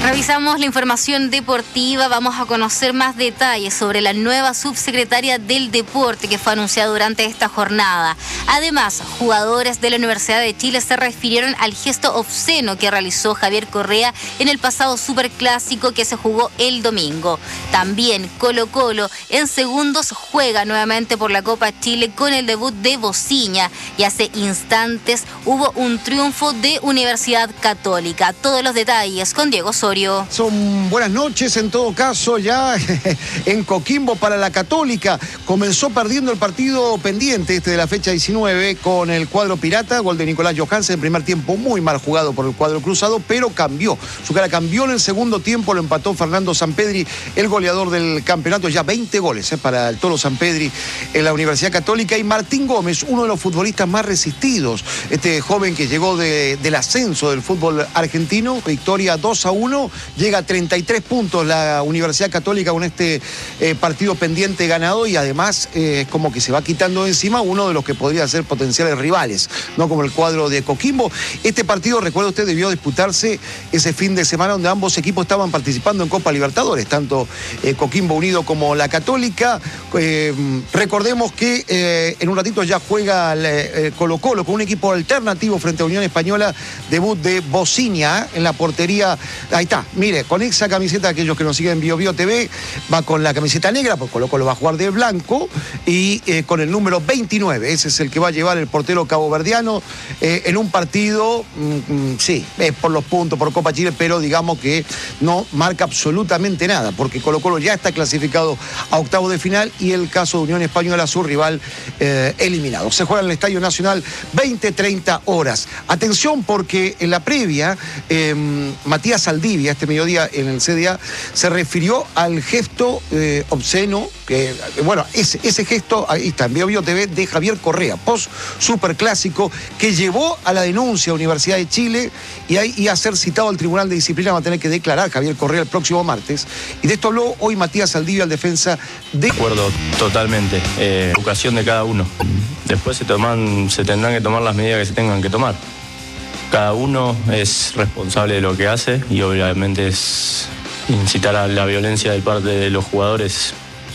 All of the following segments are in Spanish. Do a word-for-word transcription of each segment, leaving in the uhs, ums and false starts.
Revisamos la información deportiva, vamos a conocer más detalles sobre la nueva subsecretaria del deporte que fue anunciada durante esta jornada. Además, jugadores de la Universidad de Chile se refirieron al gesto obsceno que realizó Javier Correa en el pasado superclásico que se jugó el domingo. También Colo Colo en segundos juega nuevamente por la Copa Chile con el debut de Bociña y hace instantes hubo un triunfo de Universidad Católica. Todos los detalles con Diego Osorio. Son buenas noches en todo caso ya en Coquimbo para la Católica. Comenzó perdiendo el partido pendiente este de la fecha diecinueve con el cuadro pirata, gol de Nicolás Johansen en primer tiempo, muy mal jugado por el cuadro cruzado, pero cambió. Su cara cambió en el segundo tiempo, lo empató Fernando Sampedri, el goleador del campeonato, ya veinte goles eh, para el Tolo Sampedri en la Universidad Católica. Y Martín Gómez, uno de los futbolistas más resistidos, este joven que llegó de, del ascenso del fútbol argentino, victoria dos a uno. Llega a treinta y tres puntos la Universidad Católica con este eh, partido pendiente ganado y además eh, es como que se va quitando de encima uno de los que podría ser potenciales rivales, ¿no? Como el cuadro de Coquimbo. Este partido, recuerda usted, debió disputarse ese fin de semana donde ambos equipos estaban participando en Copa Libertadores, tanto eh, Coquimbo Unido como la Católica. Eh, recordemos que eh, en un ratito ya juega el, eh, Colo Colo con un equipo alternativo frente a Unión Española, debut de Bociña en la portería. Ahí está, mire, con esa camiseta, aquellos que nos siguen en Bio Bio T V, va con la camiseta negra, porque Colo Colo va a jugar de blanco, y eh, con el número veintinueve, ese es el que va a llevar el portero caboverdiano eh, en un partido, mm, mm, sí, es por los puntos, por Copa Chile, pero digamos que no marca absolutamente nada, porque Colo Colo ya está clasificado a octavos de final y el caso de Unión Española, su rival, eh, eliminado. Se juega en el Estadio Nacional veinte treinta horas. Atención, porque en la previa, eh, Matías Saldivia, este mediodía en el C D A, se refirió al gesto eh, obsceno, que, bueno, ese, ese gesto, ahí está, en Bio Bio T V, de Javier Correa, post superclásico, que llevó a la denuncia a Universidad de Chile y, hay, y a ser citado al Tribunal de Disciplina. Va a tener que declarar Javier Correa el próximo martes. Y de esto habló hoy Matías Saldivia, al defensa de... De acuerdo, totalmente. Eh, educación de cada uno. Después se, toman, se tendrán que tomar las medidas que se tengan que tomar. Cada uno es responsable de lo que hace y obviamente es incitar a la violencia de parte de los jugadores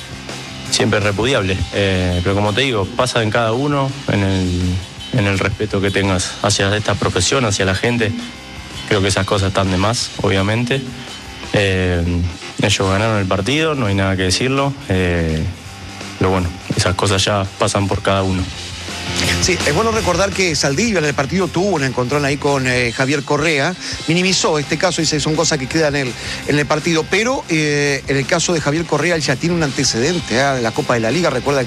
siempre es repudiable. Eh, pero como te digo, pasa en cada uno, en el, en el respeto que tengas hacia esta profesión, hacia la gente. Creo que esas cosas están de más, obviamente. Eh, ellos ganaron el partido, no hay nada que decirlo. Eh, pero bueno, esas cosas ya pasan por cada uno. Sí, es bueno recordar que Saldivia en el partido tuvo un encontrón ahí con eh, Javier Correa, minimizó este caso y dice son cosas que quedan en el, en el partido, pero eh, en el caso de Javier Correa él ya tiene un antecedente ¿eh? en la Copa de la Liga, recuerda